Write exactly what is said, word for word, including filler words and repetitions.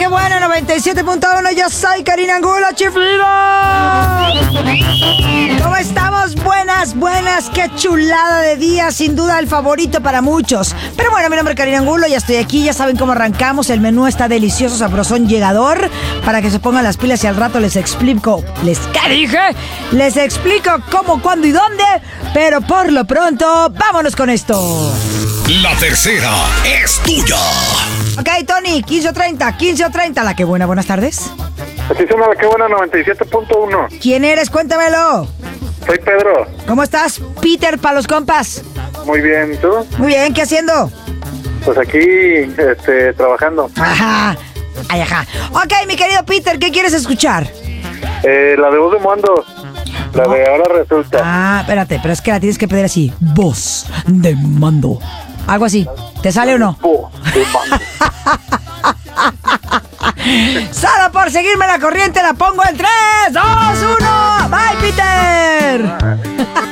qué buena, noventa y siete punto uno. Yo soy Karina Angulo, chiflido. ¿Cómo estamos? Buenas, buenas. Qué chulada de día. Sin duda el favorito para muchos. Pero bueno, mi nombre es Karina Angulo. Ya estoy aquí. Ya saben cómo arrancamos. El menú está delicioso, sabrosón, llegador. Para que se pongan las pilas y al rato les explico. ¿Les qué dije? Les explico cómo, cuándo y dónde. Pero por lo pronto, vámonos con esto. La tercera es tuya. Ok, Tony, quince o treinta, quince o treinta. La que buena, buenas tardes. Así suena la que buena, noventa y siete punto uno. ¿Quién eres? Cuéntamelo. Soy Pedro. ¿Cómo estás, Peter, pa' los compas? Muy bien, ¿y tú? Muy bien, ¿qué haciendo? Pues aquí, este, trabajando. Ajá, ay, ajá. Ok, mi querido Peter, ¿qué quieres escuchar? Eh, la de voz de mando. La de ahora resulta. Ah, espérate, pero es que la tienes que pedir así. Voz de mando. Algo así. ¿Te sale o no? Voz de mando. Solo por seguirme la corriente la pongo en tres, dos, uno.